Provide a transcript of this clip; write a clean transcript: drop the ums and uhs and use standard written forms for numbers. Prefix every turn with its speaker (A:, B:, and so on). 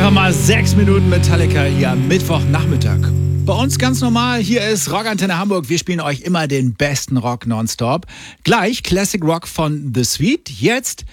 A: Einfach mal 6 Minuten Metallica hier am Mittwochnachmittag. Bei uns ganz normal, hier ist Rockantenne Hamburg. Wir spielen euch immer den besten Rock nonstop. Gleich Classic Rock von The Sweet. Jetzt